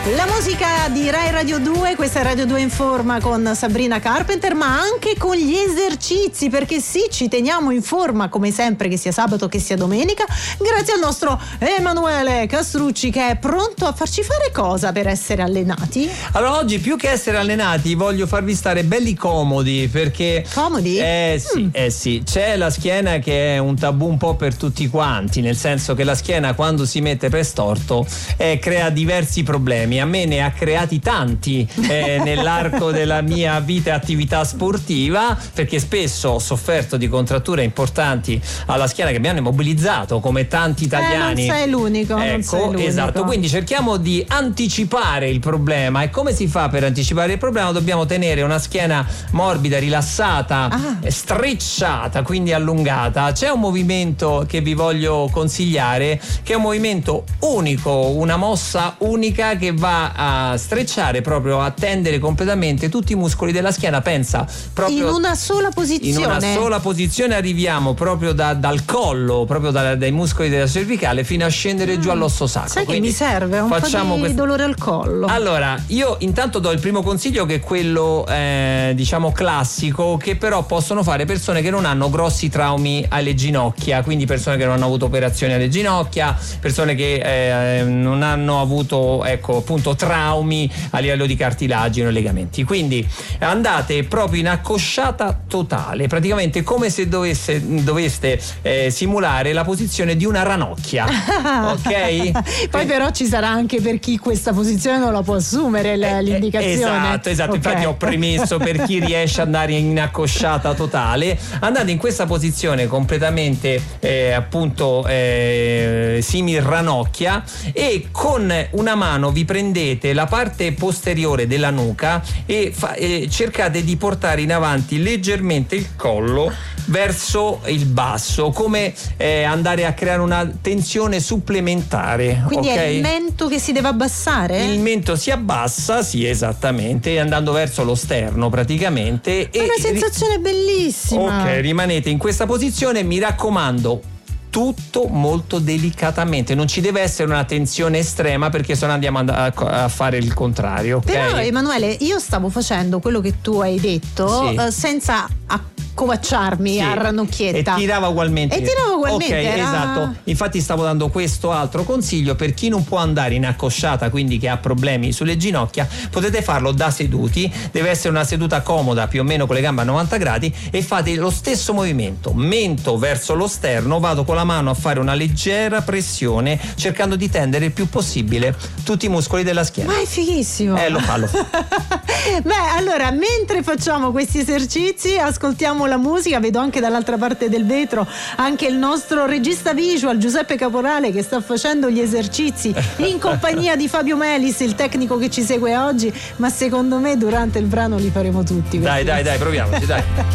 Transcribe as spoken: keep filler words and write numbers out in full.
La musica di Rai Radio due, questa è Radio due in forma con Sabrina Carpenter, ma anche con gli esercizi, perché sì, ci teniamo in forma come sempre, che sia sabato che sia domenica, grazie al nostro Emanuele Castrucci, che è pronto a farci fare cosa per essere allenati? Allora, oggi più che essere allenati voglio farvi stare belli comodi, perché comodi? Eh sì, mm. eh sì, c'è la schiena che è un tabù un po' per tutti quanti, nel senso che la schiena quando si mette per storto eh, crea diversi problemi. A me ne ha creati tanti eh, nell'arco della mia vita e attività sportiva, perché spesso ho sofferto di contratture importanti alla schiena che mi hanno immobilizzato, come tanti italiani. Eh, non sei l'unico. Ecco, non sei l'unico. Esatto, quindi cerchiamo di anticipare il problema. E come si fa per anticipare il problema? Dobbiamo tenere una schiena morbida, rilassata, ah. strecciata, quindi allungata. C'è un movimento che vi voglio consigliare, che è un movimento unico, una mossa unica che va a strecciare, proprio a tendere completamente tutti i muscoli della schiena. Pensa, proprio in una sola posizione. In una sola posizione arriviamo proprio da, dal collo, proprio da, dai muscoli della cervicale fino a scendere mm. giù all'osso sacro. Sai Quindi che mi serve un po' di questo... dolore al collo. Allora, io intanto do il primo consiglio, che è quello eh, diciamo classico, che però possono fare persone che non hanno grossi traumi alle ginocchia, quindi persone che non hanno avuto operazioni alle ginocchia, persone che eh, non hanno avuto, ecco, appunto traumi a livello di cartilagine o legamenti. Quindi andate proprio in accosciata totale, praticamente come se dovesse, doveste eh, simulare la posizione di una ranocchia. Ok? Poi però ci sarà anche per chi questa posizione non la può assumere l- l'indicazione. Esatto, esatto. Okay. Infatti ho premesso per chi riesce ad andare in accosciata totale. Andate in questa posizione completamente eh, appunto eh, simil ranocchia, e con una mano vi prendete la parte posteriore della nuca e, fa, e cercate di portare in avanti leggermente il collo verso il basso, come eh, andare a creare una tensione supplementare. Quindi okay? È il mento che si deve abbassare? Il mento si abbassa, sì, esattamente, andando verso lo sterno praticamente. È una sensazione ri- bellissima. Ok, rimanete in questa posizione, mi raccomando, tutto molto delicatamente, non ci deve essere una tensione estrema, perché se no andiamo a, a fare il contrario. Okay? Però Emanuele, io stavo facendo quello che tu hai detto, sì. eh, senza accovacciarmi sì. a ranocchietta, e tirava ugualmente e tirava ugualmente ok, era... esatto, infatti stavo dando questo altro consiglio per chi non può andare in accosciata, quindi che ha problemi sulle ginocchia. Potete farlo da seduti, deve essere una seduta comoda, più o meno con le gambe a novanta gradi, e fate lo stesso movimento, mento verso lo sterno, vado con la mano a fare una leggera pressione, cercando di tendere il più possibile tutti i muscoli della schiena. Ma è fighissimo. Eh, lo fa, lo fa. Beh, allora, mentre facciamo questi esercizi, ascoltiamo la musica. Vedo anche dall'altra parte del vetro anche il nostro regista visual Giuseppe Caporale, che sta facendo gli esercizi in compagnia di Fabio Melis, il tecnico che ci segue oggi, ma secondo me durante il brano li faremo tutti. Dai, dai, dai, proviamoci, dai.